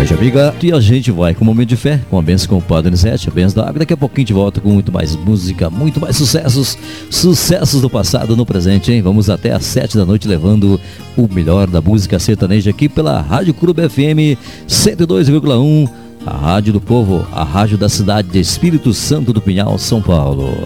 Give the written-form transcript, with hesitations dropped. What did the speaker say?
Igreja Amiga, e a gente vai com um momento de fé, com a bênção com o Padre Nizete, a bênção da água. Daqui a pouquinho a gente volta com muito mais música, muito mais sucessos do passado no presente, hein? Vamos até às 7 da noite levando o melhor da música sertaneja aqui pela Rádio Clube FM 102,1, a rádio do povo, a rádio da cidade de Espírito Santo do Pinhal, São Paulo.